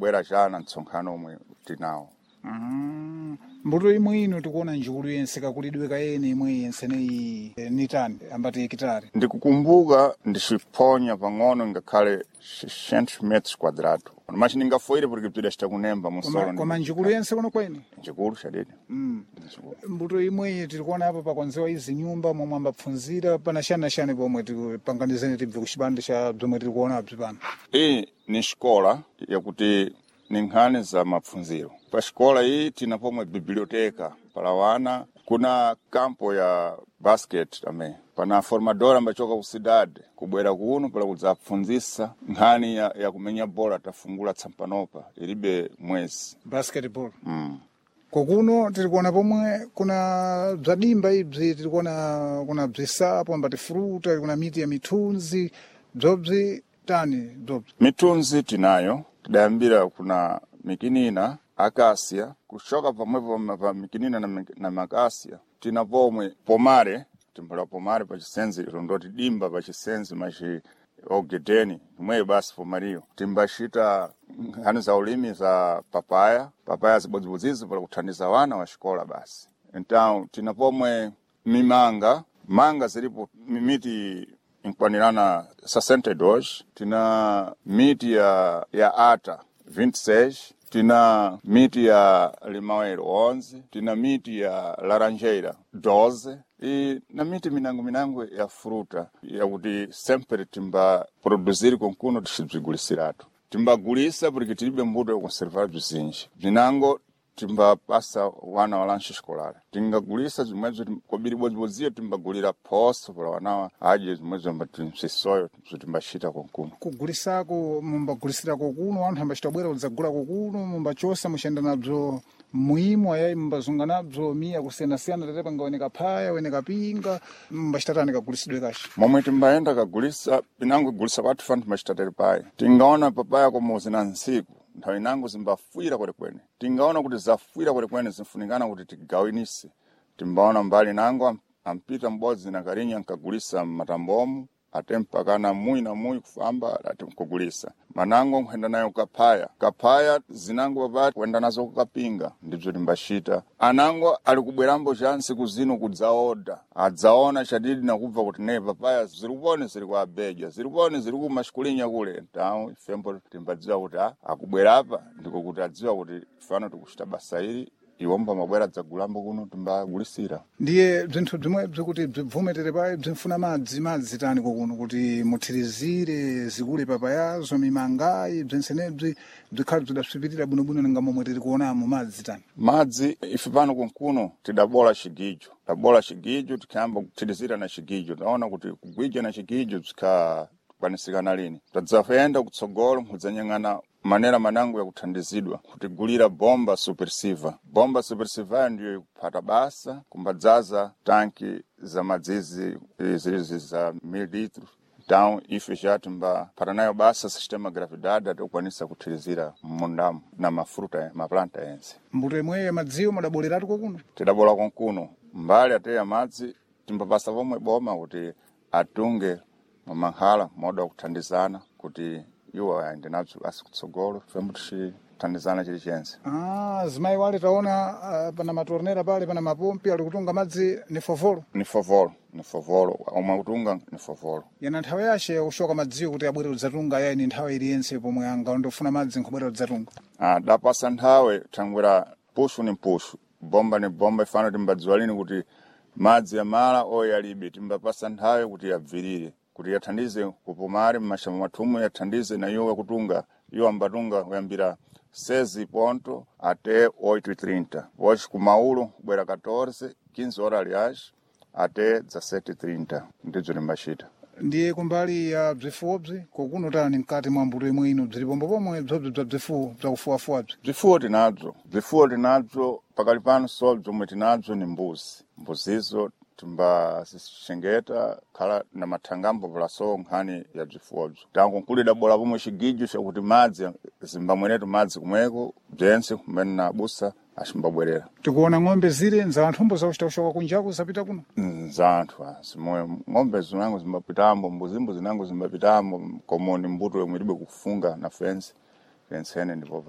tidabwera chana mtsonkhano omwe tinawo. Mbuto imwe ino tikuona njukulu yense kakulidwe kaene imwe yense neyi nitani ambati hekitari. Ndikukumbuka ndichiponya pang'ono ngakhale 600 metros quadrados. Mas ningafoire porque tudashita kunemba musolo. Koma njukulu yense kuno kwene? Njukulu shadidi. Mbuto imwe tikuona hapa pakonzewa izi nyumba momwe ambapfunzira pana shana pomwe tipanganizeni tibve kuchipande cha bzomwe tikuona abzi pano. Iyi ni escola yakuti ni nkhani za mapfunziro. Pa escola iyi tina pomwe biblioteka para wana, kuna campo ya basket também. Pana formadora ambachoka ku cidade kubwera kuno para kudzapfunzisa nkhani ya kumenya bola tafungula tsampanopa ilibe mwezi. Basketball. Kokuno tilikuona pomwe kuna bzadimba ibzi tilikuona kuna bzisapo ambati fruta kuna miti ya mitunzi bzobzi tani bzobzi. Mitunzi tinayo tidayambira kuna mikinina akasia kushoka pamwepo pa mikinina na makasia tina pomwe pomare timbala pomare pa chisenzi rondoti dimba pa chisenzi machi ogedeni mwe basi pomariyo timbashita nkhani za ulimi za papaya zibodzibodzizi para kuthandiza wana wa xikola basi. Então tina pomwe manga zilipo miti inkwanirana 62, tina miti ya ata 26, tina miti ya limauero 11, tina miti ya laranjeira 12 e na miti minango ya fruta yakuti sempre timba produzir konkuno tichibzigulisiratu. Timbagulisa porque tilibe mbuto ya conservar bzinji. Bzinango timba pasa wana wa lanche escolar. Tingagulisa zimwezo kobiri bodzibodzia timbagulira posto para wanawa aje zimwezo ambati msisoyo timbashita konkuno. Kugulisako mumbagulisira kokuno anthu ambachitobwera kudzagula kokuno mumbachosa mushenda nabzo muhimu ayayi mumbazunga nabzo miya kusiyana-siyana tetepa ngaoneka phaya weneka pinga mumbachitatani kagulisidwe kashi. Momwe timbaenda kagulisa pinango gulisa kwathu fanti mbachitateri paya. Tingaona papaya komozi na nsiku. Nthawi nango zimbafuira kwene. Tingaona kuti zafuira kwene zinfunikana kuti tigawinise. Timbaona mbali nango ampita mbodzi na karinya nkagulisa matambomu ate mpakana mui kufamba ate mkugulisa. Manango nkhenda nayo kapaya zinango babati kwenda nazo kukapinga ndibzo timbashita. Anango ali kubwerambo chansi kuzino kudzaoda adzaona chadidi na kubva kuti ne papaya zirubone ziri kwa beja zirubone ziri ku mashikulinya kule. Então ifembo timbadziwa kuti akubwera apa ndiko kuti adziwa kuti fano tikuchita basa ili iwomba mabwera dzagulambo kuno timbagulisira. Ndiye bzinthu bzimwe bzikuti bvumetere paye bzimfuna madzi tani kokuno kuti muthirizire zikule papayazo mimangayi bzensenebzi bzikhali bzidaswipirira bwinobwino ninga momwe tiri kuonamo madzi tani. Madzi ife pano konkuno tidabola chigijo tikayamba kuthirizira na chigijo taona kuti kugwija na chigijo bzikakwanisika lini. Tadzafenda kutsogolo mudzanyang'ana manera manango ya kuthandizidwa kutigulira bomba supersiva. Bomba supersiva ndiyo kupata basa kumbadzaza tanki za madzizi zilizi za 1000 litros. Então ife chati pata nayo basa sistema gravidade atakwanisa kuthirizira mmundamu na mafuta maplanta yense. Mbuto imwe ya madziwo madaboleratu kokuno? Tidabola konkuno. Mbali ate ya madzi timbapasa pomwe boma kuti atunge mamankhalo moda kuthandizana kuti iwo aende nabzo basi kutsogolo fembo tichithandizana chili chense. Zimayi wale taona pana matornera pale pana mapompi ali kutunga madzi ni fovolo. Ni fovolo omwe kutunga ni fovolo. Yana nthawi yache yakushoka madziwo kuti abwere kudzatunga ayayi ni nthawi iliyense pomwe anga ndofuna madzi nkubwera kudzatunga. Dapasa nthawi thangwera pushu ni pushu bomba ni bomba ifano timbadziwa lini kuti madzi yamala oyo yalibe timbapasa nthawi kuti yabvirire kuti yathandize kupomari mmashamba mathumu yathandize na iwo kutunga iwo ambatunga kuyambira 6 ponto até 8:30 hoje kumaulo kubwera 15 horas aliás até 17:30 ndizo limbashita. Ndiye kumbali ya bzifuobzi kokuno tani mkati mwa mbuto imwe ino bzilipombo pomwe bzobzi bza bzifuo bzakufuafuabzi. Bzifuo tinadzo pakali pano so bzomwe tinadzo ni mbuzizo timbazishengeta khala na mathangambo pulaso nkhani ya bzifuobzo. Tangu nkulida bola pomwe chigijo chakuti madzi zimbamwenetu madzi kumweko bzense kumene na busa achimbabwerera. Tikuona ng'ombe zile nza anthumbo zakuchita kunjaku zapita kuno? Za anthu simoyo ng'ombe zinango zimbapitambo mbuzimbo zinango zimbapitambo komoni mbuto yomwe ilibe kufunga na fence ene ndipo